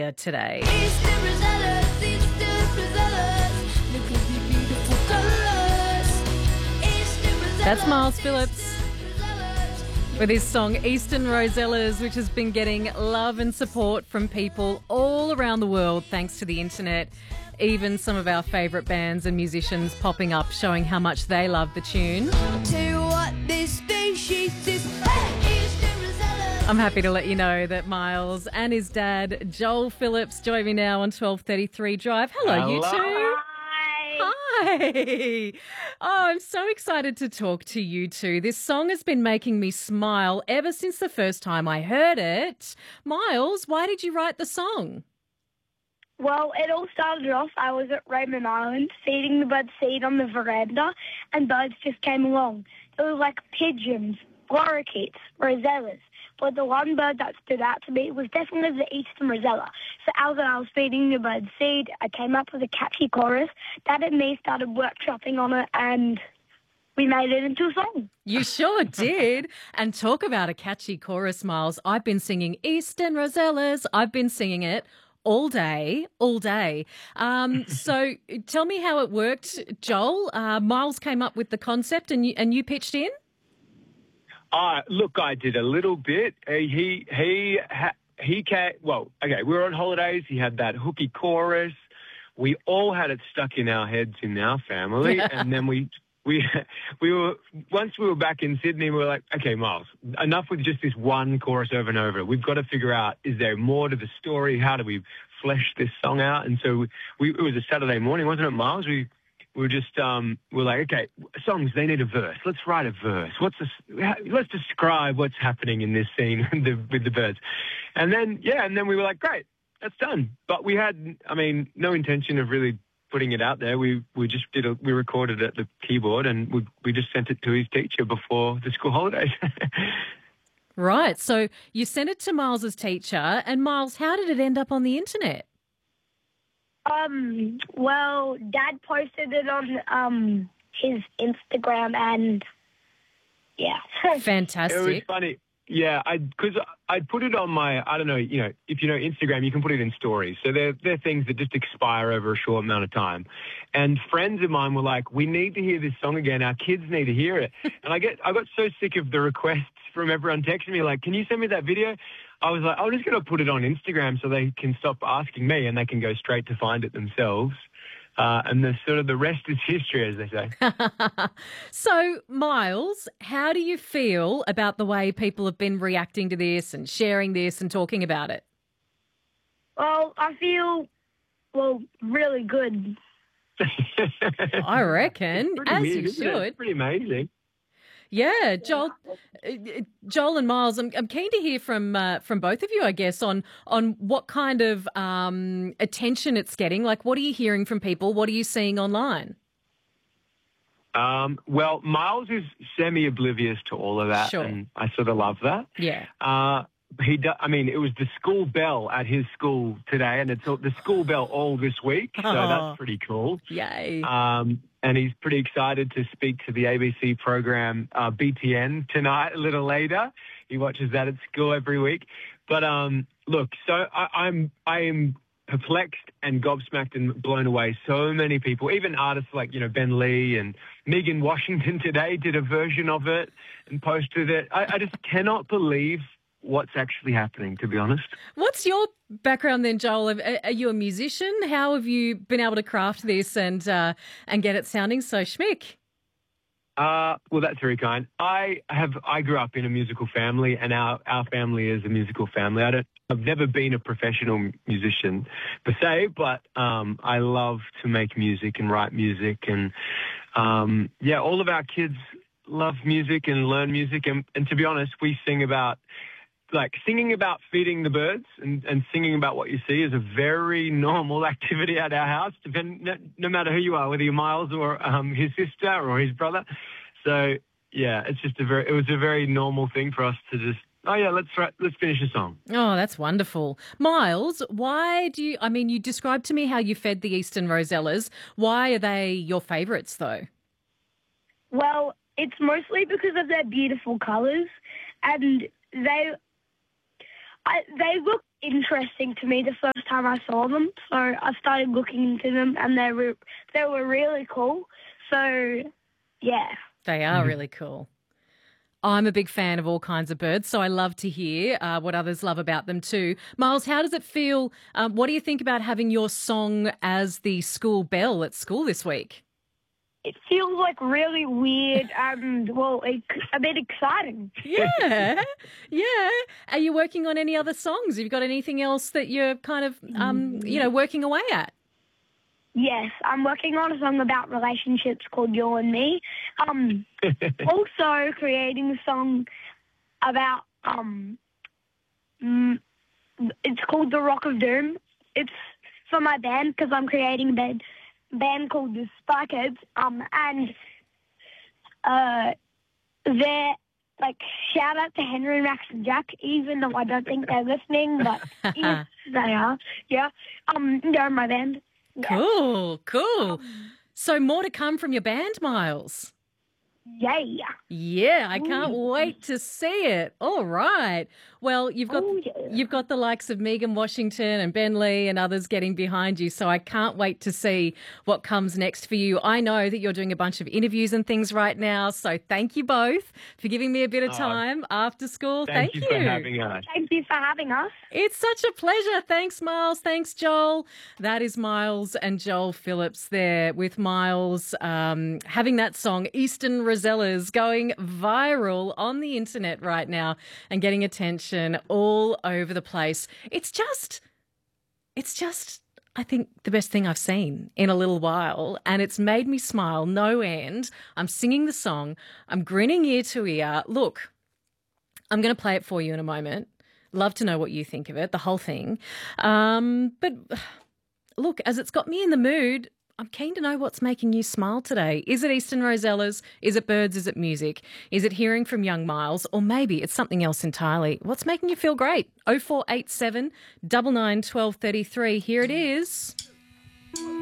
today. That's Miles Phillips with his song Eastern Rosellas, which has been getting love and support from people all around the world thanks to the internet. Even some of our favourite bands and musicians popping up showing how much they love the tune. I'm happy to let you know that Miles and his dad, Joel Phillips, join me now on 12:33 Drive. Hello, you two. Hi. Oh, I'm so excited to talk to you two. This song has been making me smile ever since the first time I heard it. Miles, why did you write the song? Well, it all started off, I was at Raymond Island feeding the birds seed on the veranda, and birds just came along. It was like pigeons, lorikeets, rosellas. But the one bird that stood out to me was definitely the Eastern Rosella. So as I was feeding the bird seed, I came up with a catchy chorus. Dad and me started workshopping on it, and we made it into a song. You sure did. And talk about a catchy chorus, Miles. I've been singing Eastern Rosellas. I've been singing it all day. So tell me how it worked, Joel. Miles came up with the concept and you pitched in? Look, I did a little bit. He came. Well, okay, we were on holidays. He had that hooky chorus. We all had it stuck in our heads in our family, and then we were once we were back in Sydney. We were like, okay, Miles, enough with just this one chorus over and over. We've got to figure out, is there more to the story? How do we flesh this song out? And so it was a Saturday morning, wasn't it, Miles? We were just we're like, okay, songs, they need a verse. Let's write a verse. Let's describe what's happening in this scene with the birds. And then we were like, great, that's done. But we had, no intention of really putting it out there. We just we recorded it at the keyboard, and we just sent it to his teacher before the school holidays. Right. So you sent it to Miles's teacher, and Miles, how did it end up on the internet? Well, Dad posted it on his Instagram, and yeah. Fantastic. It was funny. Yeah, because I put it on my, I don't know, if you know Instagram, you can put it in stories. So they're things that just expire over a short amount of time. And friends of mine were like, we need to hear this song again. Our kids need to hear it. And I got so sick of the requests from everyone texting me like, can you send me that video? I was like, I'm just going to put it on Instagram so they can stop asking me and they can go straight to find it themselves. And the rest is history, as they say. So, Miles, how do you feel about the way people have been reacting to this and sharing this and talking about it? Well, I feel, really good. I reckon, as weird, you should. It's pretty amazing. Yeah, Joel and Miles, I'm keen to hear from both of you, I guess, on what kind of attention it's getting. Like, what are you hearing from people? What are you seeing online? Well, Miles is semi-oblivious to all of that, Sure. and I sort of love that. Yeah. It was the school bell at his school today, and it's the school bell all this week, so that's pretty cool. Yay. And he's pretty excited to speak to the ABC program BTN tonight, a little later. He watches that at school every week. But look, so I am perplexed and gobsmacked and blown away. So many people, even artists like, Ben Lee and Megan Washington today did a version of it and posted it. I just cannot believe what's actually happening, to be honest. What's your background then, Joel? Are you a musician? How have you been able to craft this and get it sounding so schmick? Well, that's very kind. I grew up in a musical family, and our family is a musical family. I've never been a professional musician per se, but I love to make music and write music, and all of our kids love music and learn music, and to be honest, we sing about feeding the birds and singing about what you see is a very normal activity at our house, no matter who you are, whether you're Miles or his sister or his brother. So, yeah, it was a very normal thing for us to just, let's finish a song. Oh, that's wonderful. Miles, why you described to me how you fed the Eastern Rosellas. Why are they your favourites, though? Well, it's mostly because of their beautiful colours, and they look interesting to me the first time I saw them. So I started looking into them, and they were really cool. So, yeah. They are really cool. I'm a big fan of all kinds of birds, so I love to hear what others love about them too. Miles, how does it feel? What do you think about having your song as the school bell at school this week? It feels like really weird and, a bit exciting. Yeah, yeah. Are you working on any other songs? Have you got anything else that you're kind of, working away at? Yes, I'm working on a song about relationships called You and Me. Also creating a song about, it's called The Rock of Doom. It's for my band because I'm creating a band called the Sparkheads. And they're, shout out to Henry, Max, and Jack, even though I don't think they're listening, but yes, they are. Yeah, they're in my band. Cool. So more to come from your band, Miles? Yeah. Yeah, I can't wait to see it. All right. Well, you've got the likes of Megan Washington and Ben Lee and others getting behind you, so I can't wait to see what comes next for you. I know that you're doing a bunch of interviews and things right now, so thank you both for giving me a bit of time after school. Thank you for having us. Thank you for having us. It's such a pleasure. Thanks, Miles. Thanks, Joel. That is Miles and Joel Phillips there, with Miles having that song, Eastern Rosellas, going viral on the internet right now and getting attention all over the place. It's just, I think, the best thing I've seen in a little while, and it's made me smile no end. I'm singing the song. I'm grinning ear to ear. Look, I'm going to play it for you in a moment. Love to know what you think of it, the whole thing. But look, as it's got me in the mood, I'm keen to know what's making you smile today. Is it Eastern Rosellas? Is it birds? Is it music? Is it hearing from young Miles? Or maybe it's something else entirely. What's making you feel great? 0487 99 12 33. Here it is.